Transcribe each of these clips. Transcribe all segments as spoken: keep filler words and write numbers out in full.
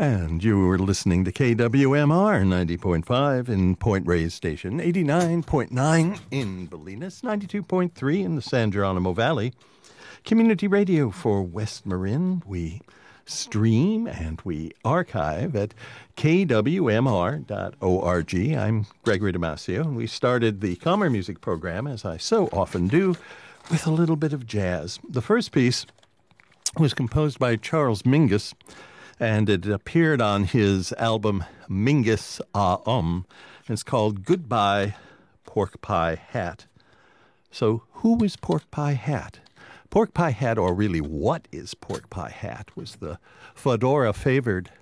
And you were listening to K W M R ninety point five in Point Reyes Station, eighty-nine point nine in Bolinas, ninety-two point three in the San Geronimo Valley. Community radio for West Marin. We stream and we archive at K W M R dot org. I'm Gregory Damasio, and we started the Calmer Music program, as I so often do, with a little bit of jazz. The first piece was composed by Charles Mingus, and it appeared on his album Mingus Ah Um. It's called Goodbye Pork Pie Hat. So who is Pork Pie Hat? Pork Pie Hat, or really what is Pork Pie Hat, was the fedora-favored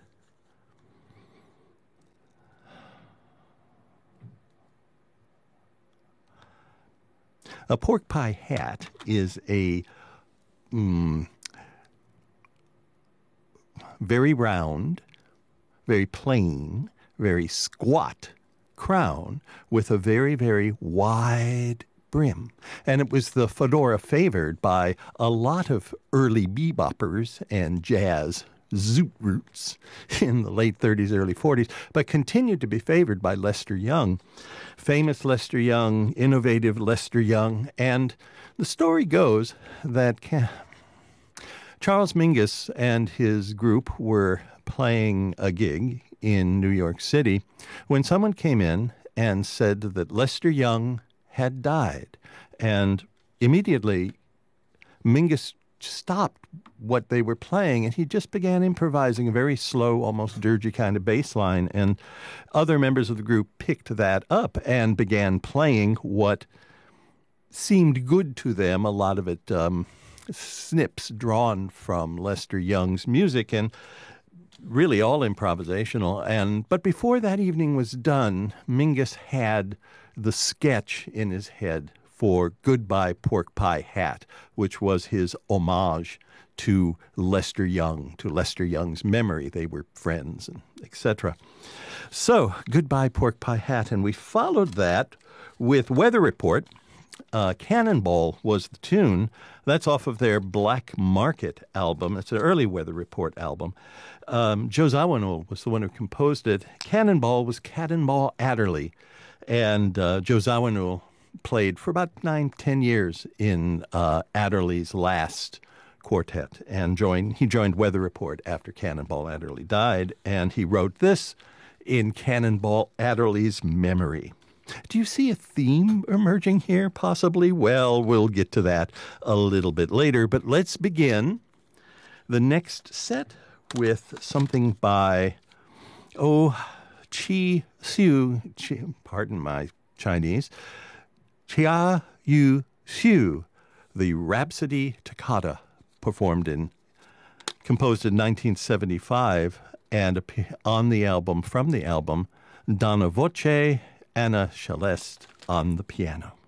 A pork pie hat is a mm, very round, very plain, very squat crown with a very, very wide brim. And it was the fedora favored by a lot of early beboppers and jazz zoot roots in the late thirties, early forties, but continued to be favored by Lester Young, famous Lester Young, innovative Lester Young. And the story goes that Charles Mingus and his group were playing a gig in New York City when someone came in and said that Lester Young had died. And immediately Mingus stopped what they were playing, and he just began improvising a very slow, almost dirgy kind of bass line. And other members of the group picked that up and began playing what seemed good to them, a lot of it um, snips drawn from Lester Young's music, and really all improvisational. And but before that evening was done, Mingus had the sketch in his head for Goodbye Pork Pie Hat, which was his homage to Lester Young, to Lester Young's memory. They were friends, and et cetera. So, Goodbye Pork Pie Hat, and we followed that with Weather Report. Uh, Cannonball was the tune. That's off of their Black Market album. It's an early Weather Report album. Um, Joe Zawinul was the one who composed it. Cannonball was Cannonball Adderley, and uh, Joe Zawinul played for about nine, ten years in uh, Adderley's last quartet, and joined. He joined Weather Report after Cannonball Adderley died, and he wrote this in Cannonball Adderley's memory. Do you see a theme emerging here, possibly? Well, we'll get to that a little bit later, but let's begin the next set with something by, oh, Chi Siu, Chi, pardon my Chinese, Chia Yu Xiu, the Rhapsody Toccata, performed in, composed in nineteen seventy-five, and on the album, from the album, Donna Voce, Anna Celeste on the piano.